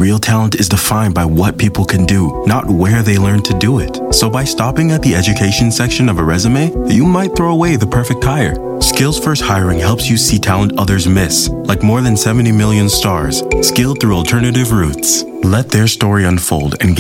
Real talent is defined by what people can do, not where they learn to do it. So by stopping at the education section of a resume, you might throw away the perfect hire. Skills First Hiring helps you see talent others miss, like more than 70 million stars, skilled through alternative routes. Let their story unfold and